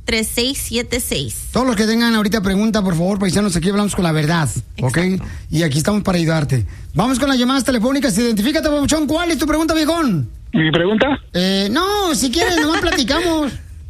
800-363-3676. Todos los que tengan ahorita pregunta, por favor, paisanos, aquí hablamos con la verdad, ¿ok? Y aquí estamos para ayudarte. Vamos con las llamadas telefónicas. Identifícate, papuchón. ¿Cuál es tu pregunta, viejón? ¿Mi pregunta? No, si quieres, nomás platicamos.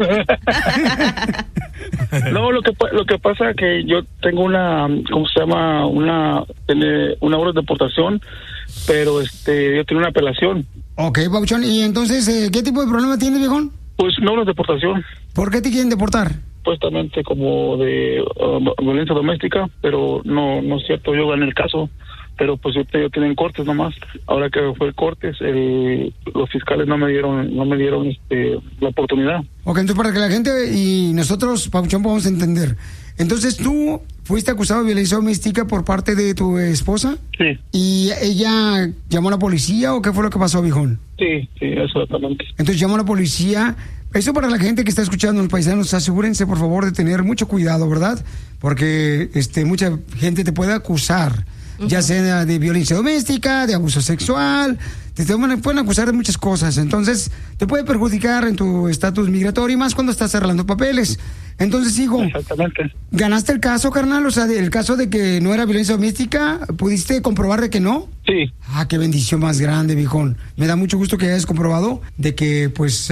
No, lo que pasa es que yo tengo una, ¿cómo se llama? Una orden de deportación, pero yo tengo una apelación. Ok, papuchón. ¿Y entonces qué tipo de problema tienes, viejón? Pues no una deportación. ¿Por qué te quieren deportar? Supuestamente como de violencia doméstica, pero no es cierto. Yo gané el caso, pero pues yo tenía en cortes nomás. Ahora que fue cortes, los fiscales no me dieron la oportunidad. Ok, entonces para que la gente y nosotros, papuchón, podamos entender. Entonces, ¿tú fuiste acusado de violencia doméstica por parte de tu esposa? Sí. ¿Y ella llamó a la policía o qué fue lo que pasó, viejón? Sí, exactamente. Entonces llamó a la policía. Eso para la gente que está escuchando, los paisanos, asegúrense por favor de tener mucho cuidado, ¿verdad? Porque mucha gente te puede acusar, ya sea de violencia doméstica, de abuso sexual, pueden acusar de muchas cosas. Entonces te puede perjudicar en tu estatus migratorio y más cuando estás arreglando papeles. Entonces, hijo, exactamente. ¿Ganaste el caso, carnal? O sea, el caso de que no era violencia doméstica, ¿pudiste comprobar de que no? Sí. Ah, qué bendición más grande, viejón. Me da mucho gusto que hayas comprobado de que, pues,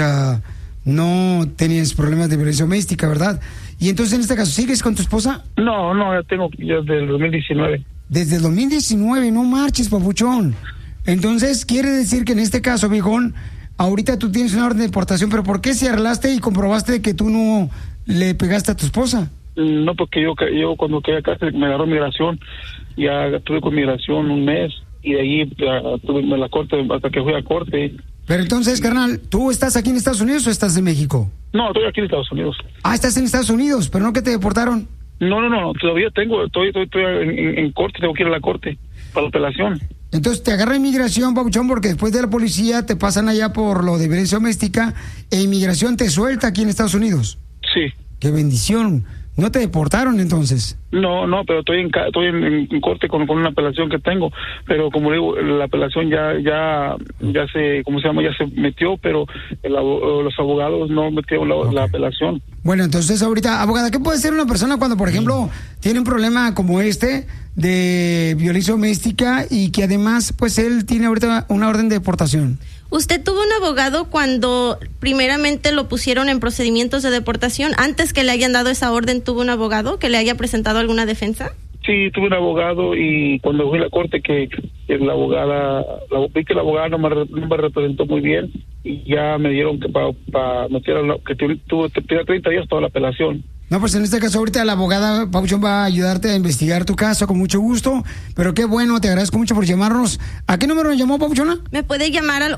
no tenías problemas de violencia doméstica, ¿verdad? Y entonces, en este caso, ¿sigues con tu esposa? No, ya tengo desde el 2019. Desde el 2019, no marches, papuchón. Entonces, quiere decir que en este caso, viejón, ahorita tú tienes una orden de deportación, pero ¿por qué se arreglaste y comprobaste que tú no le pegaste a tu esposa? No, porque yo cuando quedé acá me agarró migración, ya estuve con migración un mes y de ahí estuve en la corte hasta que fui a corte. Pero entonces, carnal, ¿tú estás aquí en Estados Unidos o estás en México? No, estoy aquí en Estados Unidos. Ah, estás en Estados Unidos, pero no que te deportaron. No, todavía estoy en corte, tengo que ir a la corte para la apelación. Entonces te agarra inmigración, papuchón, porque después de la policía te pasan allá por lo de violencia doméstica e inmigración te suelta aquí en Estados Unidos. Sí. ¡Qué bendición! ¿No te deportaron entonces? No, pero estoy en corte con una apelación que tengo, pero como digo, la apelación ya se, ¿cómo se llama? Ya se metió, pero los abogados no metieron la apelación. Bueno, entonces ahorita, abogada, ¿qué puede hacer una persona cuando, por ejemplo, tiene un problema como este de violencia doméstica y que además, pues él tiene ahorita una orden de deportación? ¿Usted tuvo un abogado cuando primeramente lo pusieron en procedimientos de deportación? Antes que le hayan dado esa orden, ¿tuvo un abogado que le haya presentado alguna defensa? Sí, tuve un abogado y cuando fui a la corte que la abogada no me representó muy bien y ya me dieron que para meter que tuvo 30 días toda la apelación. No, pues en este caso ahorita la abogada Papuchón va a ayudarte a investigar tu caso con mucho gusto, pero qué bueno, te agradezco mucho por llamarnos. ¿A qué número nos llamó, Papuchona? Me puede llamar al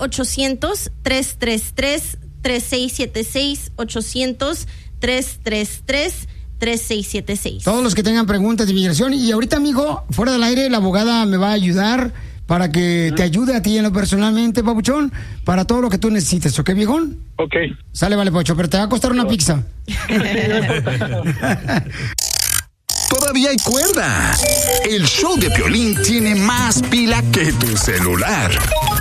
800-333-3676, 800-333-3676. Todos los que tengan preguntas de inmigración. Y ahorita, amigo, fuera del aire, la abogada me va a ayudar para que te ayude a ti en lo personalmente, Papuchón, para todo lo que tú necesites, ¿ok, viejón? Ok. Sale, vale, Papucho, pero te va a costar una pizza. Todavía hay cuerda. El show de Piolín tiene más pila que tu celular.